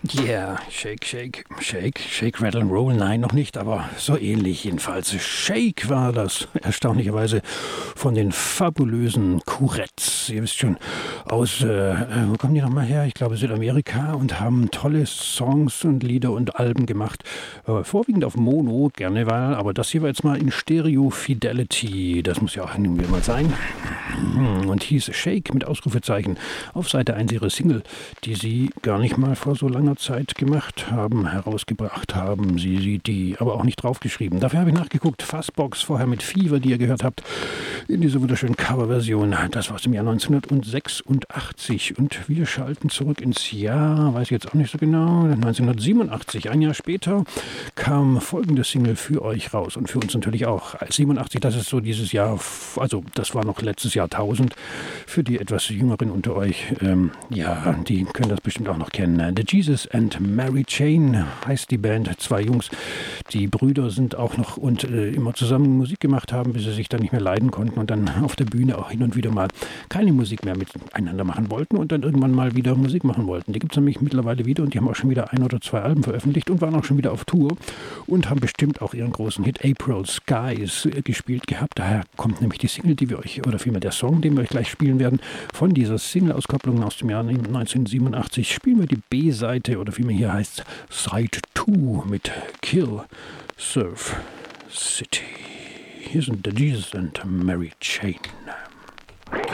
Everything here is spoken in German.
Yeah, shake, rattle and roll. Nein, noch nicht, aber so ähnlich jedenfalls. Shake war das, erstaunlicherweise von den fabulösen Courettes. Ihr wisst schon, aus, wo kommen die nochmal her? Ich glaube Südamerika, und haben tolle Songs und Lieder und Alben gemacht. Vorwiegend auf Mono, gerne war, aber das hier war jetzt mal in Stereo Fidelity. Das muss ja auch irgendwie mal sein. Und hieß Shake mit Ausrufezeichen auf Seite 1 ihrer Single, die sie gar nicht mal vor so langer Zeit gemacht haben, herausgebracht haben. Sie die aber auch nicht draufgeschrieben. Dafür habe ich nachgeguckt. Fuzzbox vorher mit Fever, die ihr gehört habt, in dieser wunderschönen Coverversion. Das war aus dem Jahr 1986. Und wir schalten zurück ins Jahr, weiß ich jetzt auch nicht so genau, 1987. Ein Jahr später kam folgende Single für euch raus und für uns natürlich auch. 87, das ist so dieses Jahr, also das war noch letztes Jahrtausend. Für die etwas Jüngeren unter euch, ja, die können das bestimmt auch noch kennen. The Jesus and Mary Chain heißt die Band. Zwei Jungs, die Brüder sind auch noch und immer zusammen Musik gemacht haben, bis sie sich dann nicht mehr leiden konnten und dann auf der Bühne auch hin und wieder mal keine Musik mehr miteinander machen wollten und dann irgendwann mal wieder Musik machen wollten. Die gibt es nämlich mittlerweile wieder und die haben auch schon wieder 1 oder 2 Alben veröffentlicht und waren auch schon wieder auf Tour und haben bestimmt auch ihren großen Hit April Skies gespielt gehabt. Daher kommt nämlich die Single, die wir euch, oder vielmehr der Song, den wir euch gleich spielen werden, von dieser Single-Auskopplung aus dem Jahr 1987. Spielen wir die B-Seite, oder vielmehr hier heißt Side 2 mit Kill Surf City. Hier sind The Jesus and Mary Chain.